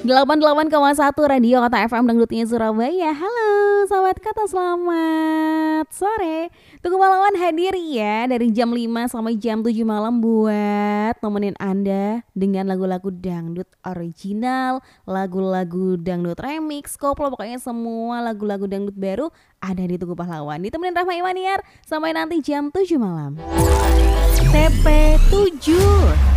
88,1 Radio Kota FM Dangdutnya Surabaya. Halo sahabat kata, selamat sore. Tunggu Pahlawan hadir ya dari jam 5 sampai jam 7 malam buat nemenin Anda dengan lagu-lagu dangdut original, lagu-lagu dangdut remix, koplo, pokoknya semua lagu-lagu dangdut baru ada di Tugu Pahlawan. Ditemenin Rahma Imaniar sampai nanti jam 7 malam. TP7